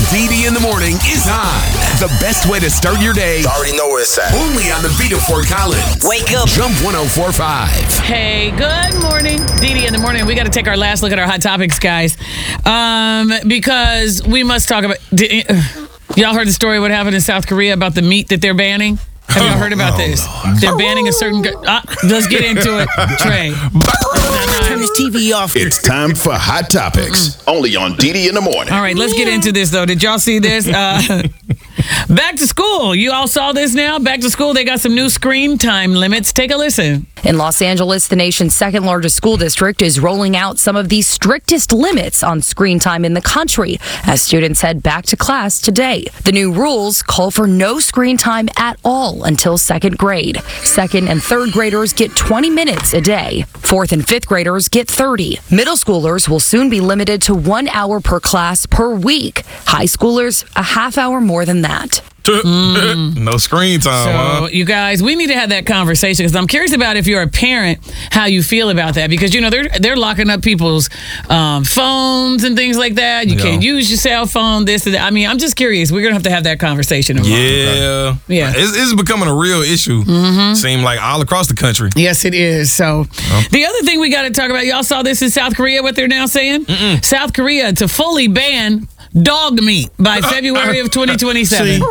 DD in the morning is on. The best way to start your day. Already know where it's at. Only on the beat of Fort Collins. Wake up. Jump 104.5. Hey, good morning. DD in the morning. We got to take our last look at our hot topics, guys. Because we must talk about... Y'all heard the story what happened in South Korea about the meat that they're banning? Have y'all heard about this? Lord. They're banning a certain... let's get into it. Trey. Turn this TV off. It's time for Hot Topics. Only on DD in the morning. All right, let's get into this, though. Did y'all see this? Back to school. You all saw this now? Back to school, they got some new screen time limits. Take a listen. In Los Angeles, the nation's second largest school district is rolling out some of the strictest limits on screen time in the country as students head back to class today. The new rules call for no screen time at all until second grade. Second and third graders get 20 minutes a day. Fourth and fifth graders get 30. Middle schoolers will soon be limited to 1 hour per class per week. High schoolers, a half hour more than that. No screen time, So, you guys, we need to have that conversation because I'm curious about if you're a parent, how you feel about that. Because, you know, they're locking up people's phones and things like that. You can't use your cell phone, this and that. I mean, I'm just curious. We're going to have that conversation tomorrow. Yeah. It's becoming a real issue. Seem like all across the country. Yes, it is. So, the other thing we got to talk about, y'all saw this in South Korea, what they're now saying? South Korea to fully ban dog meat by February of 2027.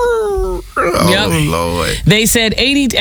Oh, Lord. They said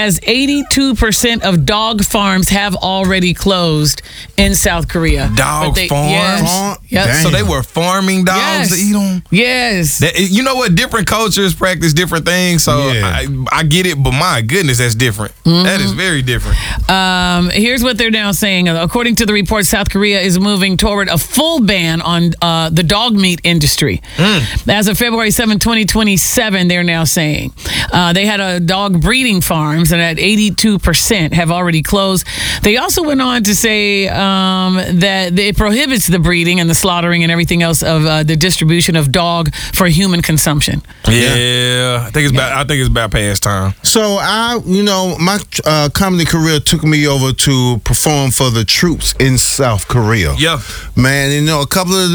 82% of dog farms have already closed in South Korea. Dog farms? Yes. Yep. So they were farming dogs to eat them? Yes. You know what? Different cultures practice different things, so I get it, but my goodness, that's different. That is very different. Here's what they're now saying. According to the report, South Korea is moving toward a full ban on the dog meat industry. As of February 7, 2027, they're now saying. They had a dog breeding farms, and at 82% have already closed. They also went on to say that it prohibits the breeding and the slaughtering and everything else of the distribution of dog for human consumption. Yeah. I think it's about past time. So my comedy career took me over to perform for the troops in South Korea. Yeah. Man, a couple of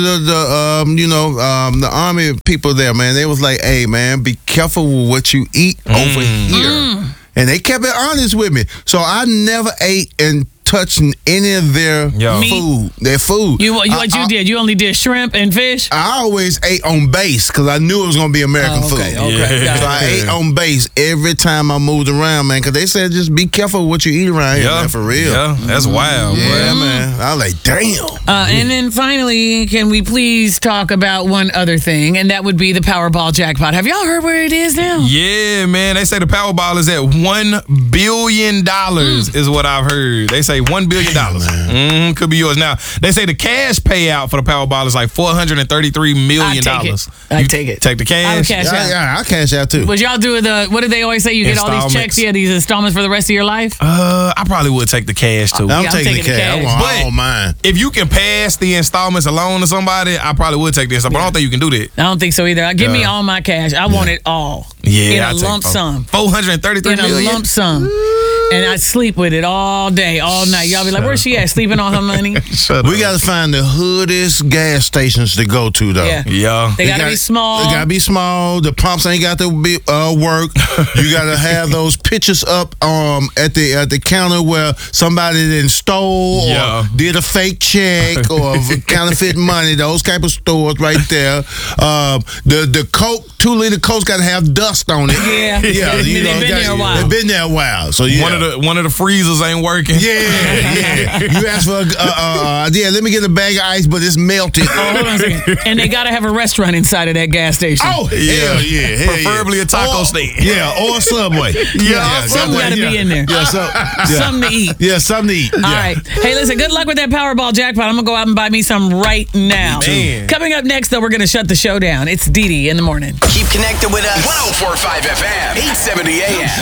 the army people there, man, they was like, hey, man, be careful with what you eat over here. And they kept it honest with me. So I never ate and touched any of their food. Their food. What you did? You only did shrimp and fish? I always ate on base because I knew it was going to be American food. Okay. So I ate on base every time I moved around, man, because they said just be careful what you eat around here, man, for real. Yeah, that's wild. Yeah, man. I was like, damn. And then finally, can we please talk about one other thing, and that would be the Powerball jackpot. Have y'all heard where it is now? Yeah, man. They say the Powerball is at $1 billion is what I've heard. They say $1 billion. Could be yours. Now, they say the cash payout for the Powerball is like $433 million. I take it. Take the cash? I would cash out. Yeah, I'll cash out too. Would y'all do what do they always say? You get all these checks, these installments for the rest of your life? I probably would take the cash too. I'm taking the cash. I want all mine. If you can pass the installments alone to somebody, I probably would take this. But I don't think you can do that. I don't think so either. Give me all my cash. I want it all. Yeah, in a lump sum. $433 million? In a lump sum. And I sleep with it all day, all night. Y'all be like, where's she at? Sleeping on her money? We got to find the hoodest gas stations to go to, though. Yeah. They got to be small. They got to be small. The pumps ain't got to be work. You got to have those pictures up at the counter where somebody then stole or did a fake check or counterfeit money. Those type of stores right there. The Coke, 2-liter Coke's got to have dust on it. Yeah. They've been there a while. They've been there a while. So one of the freezers ain't working. Yeah. You asked for let me get a bag of ice, but it's melted. Hold on a second. And they got to have a restaurant inside of that gas station. Oh, hell yeah. Preferably a taco stand. Yeah, or a Subway. Something got to be in there. Something to eat. Yeah, something to eat. All right. Hey, listen, good luck with that Powerball jackpot. I'm going to go out and buy me some right now. Man. Coming up next, though, we're going to shut the show down. It's DD in the morning. Keep connected with us. 104.5 FM, 870 AM.